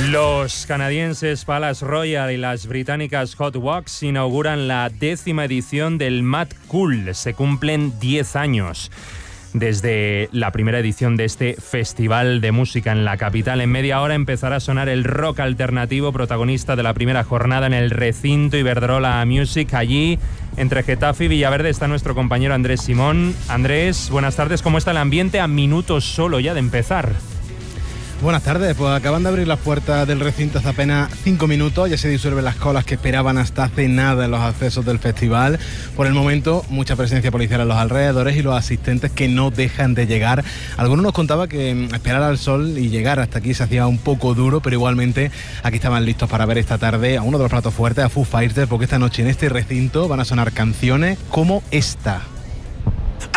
Los canadienses Palace Royal y las británicas Hot Wax inauguran la 10ª edición del Mad Cool. Se cumplen 10 años desde la primera edición de este festival de música en la capital. En media hora empezará a sonar el rock alternativo, protagonista de la primera jornada en el recinto Iberdrola Music. Allí, entre Getafe y Villaverde, está nuestro compañero Andrés Simón. Andrés, buenas tardes. ¿Cómo está el ambiente a minutos solo ya de empezar? Buenas tardes, pues acaban de abrir las puertas del recinto hace apenas 5 minutos, ya se disuelven las colas que esperaban hasta hace nada en los accesos del festival. Por el momento, mucha presencia policial en los alrededores y los asistentes que no dejan de llegar. Algunos nos contaban que esperar al sol y llegar hasta aquí se hacía un poco duro, pero igualmente aquí estaban listos para ver esta tarde a uno de los platos fuertes, a Foo Fighters, porque esta noche en este recinto van a sonar canciones como esta.